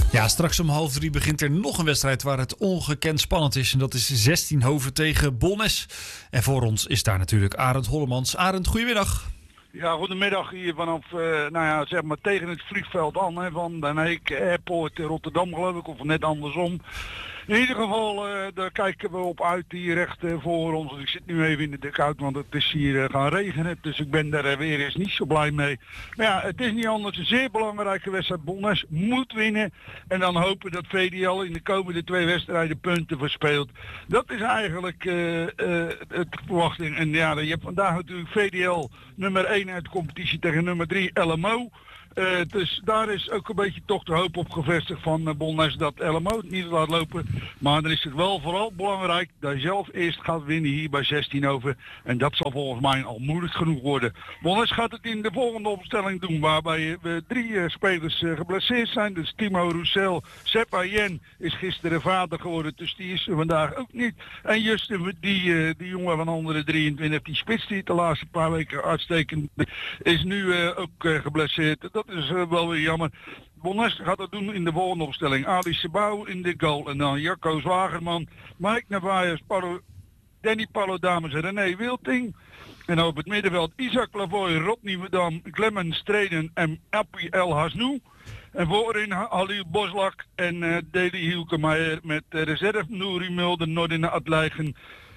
Ja, straks om 2:30 begint er nog een wedstrijd waar het ongekend spannend is. En dat is 16hoven tegen Bolnes. En voor ons is daar natuurlijk Arend Hollemans. Arend, goedemiddag. Ja, goedemiddag hier vanaf, zeg maar tegen het vliegveld aan, hè, van Den Heek Airport in Rotterdam, geloof ik, of net andersom. In ieder geval, daar kijken we op uit hier recht voor ons. Ik zit nu even in de dugout, want het is hier gaan regenen, dus ik ben daar weer eens niet zo blij mee. Maar ja, het is niet anders. Een zeer belangrijke wedstrijd. Bolnes moet winnen en dan hopen dat VDL in de komende 2 wedstrijden punten verspeelt. Dat is eigenlijk de verwachting. En ja, je hebt vandaag natuurlijk VDL nummer 1 uit de competitie tegen nummer 3 LMO. Dus daar is ook een beetje toch de hoop op gevestigd van Bolnes dat LMO het niet laat lopen. Maar dan is het wel vooral belangrijk dat je zelf eerst gaat winnen hier bij 16hoven. En dat zal volgens mij al moeilijk genoeg worden. Bolnes gaat het in de volgende opstelling doen, waarbij we 3 spelers geblesseerd zijn. Dus Timo Roussel, Seppa Jen is gisteren vader geworden, dus die is er vandaag ook niet. En Justin, die jongen van onder de 23, die spits die de laatste paar weken uitstekend is nu ook geblesseerd. Dat is wel weer jammer. Bolnes gaat dat doen in de volgende opstelling. Ali Sebouw in de goal. En dan Jacco Zwagerman, Mike Navajas, Danny Palodames en René Wilting. En op het middenveld Isaac Lavoy, Rodney Verdam, Clemens Streden en Appie El Hasnou. En voorin Halil Boslak en Deli Hielkemeijer met reserve Nouri Mulder, Nordin Adleigen.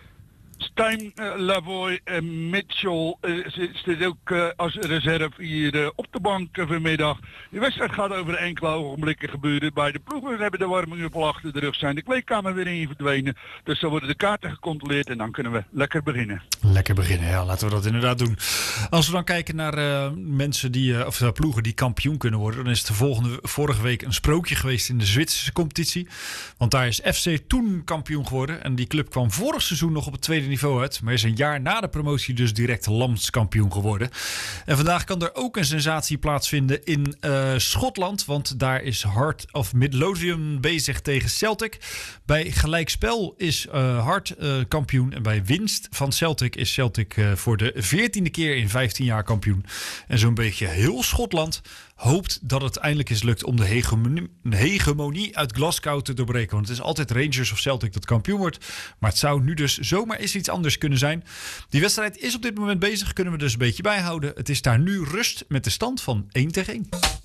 Stijn Lavoy en Mitchell zit ook als reserve hier op de bank vanmiddag. De wedstrijd gaat over enkele ogenblikken gebeuren. Beide ploegen hebben de warming-up al achter de rug zijn. De kleedkamer weer in verdwenen. Dus dan worden de kaarten gecontroleerd en dan kunnen we lekker beginnen. Lekker beginnen, ja. Laten we dat inderdaad doen. Als we dan kijken naar mensen of ploegen die kampioen kunnen worden, dan is het vorige week een sprookje geweest in de Zwitserse competitie. Want daar is FC Thun kampioen geworden. En die club kwam vorig seizoen nog op het tweede niveau uit, maar is een jaar na de promotie dus direct landskampioen geworden. En vandaag kan er ook een sensatie plaatsvinden in Schotland, want daar is Heart of Midlothian bezig tegen Celtic. Bij gelijkspel is Heart kampioen en bij winst van Celtic is Celtic voor de 14e keer in 15 jaar kampioen. En zo'n beetje heel Schotland hoopt dat het eindelijk eens lukt om de hegemonie uit Glasgow te doorbreken. Want het is altijd Rangers of Celtic dat kampioen wordt. Maar het zou nu dus zomaar eens iets anders kunnen zijn. Die wedstrijd is op dit moment bezig. Kunnen we dus een beetje bijhouden. Het is daar nu rust met de stand van 1-1.